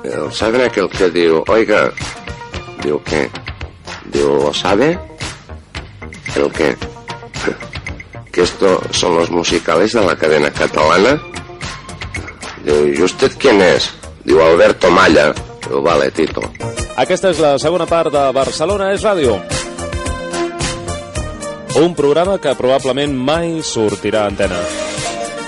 ¿Saben aquel que digo, oiga? Digo, ¿qué? Digo, ¿lo sabe? ¿El qué? Que estos son los musicales de la cadena catalana. Digo, ¿y usted quién es? Diu, Alberto Malla. Diu, vale, Tito. Aquesta és la segona part de Barcelona és Ràdio. Un programa que probablement mai sortirà a antena.